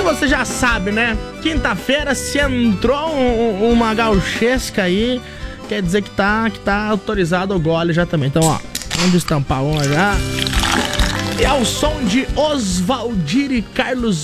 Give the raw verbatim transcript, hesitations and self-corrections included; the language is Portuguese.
você já sabe, né? Quinta-feira, se entrou um, uma gauchesca aí, quer dizer que tá, que tá autorizado o gole já também. Então, ó, vamos destampar uma já. E ao som de Osvaldir e Carlos